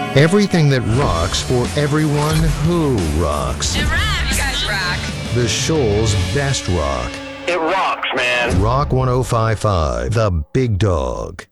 Everything that rocks for everyone who rocks. It rocks. You guys rock. The Shoals Best Rock. It rocks, man. Rock 105.5, The Big Dog.